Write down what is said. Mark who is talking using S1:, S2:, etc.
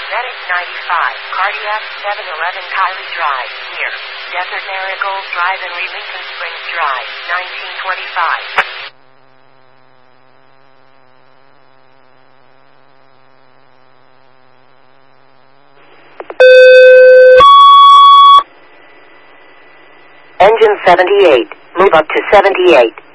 S1: Medic 95, Cardiac 711 Kylie Drive, near Desert Marigold Drive and Leamington Springs Drive, 1925. Engine 78, move up to 78.